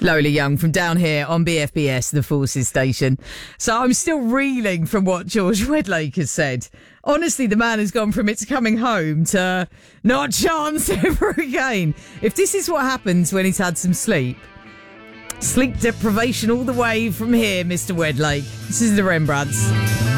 Lola Young from down here on BFBS, the Forces station. So I'm still reeling from what George Wedlake has said. Honestly, the man has gone from it's coming home to not a chance ever again. If this is what happens when he's had some sleep deprivation all the way from here, Mr. Wedlake. This is the Rembrandts.